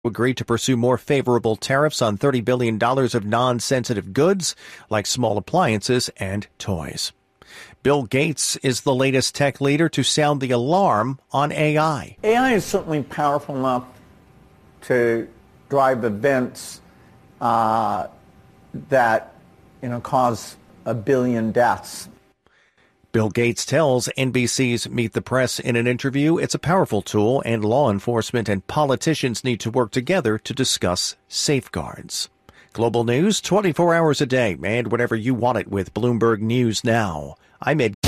agreed to pursue more favorable tariffs on $30 billion of non-sensitive goods like small appliances and toys. Bill Gates is the latest tech leader to sound the alarm on AI. AI is certainly powerful enough to drive events that, cause 1 billion deaths. Bill Gates tells NBC's Meet the Press in an interview it's a powerful tool and law enforcement and politicians need to work together to discuss safeguards. Global news 24 hours a day and whenever you want it with Bloomberg News Now. I'm Ed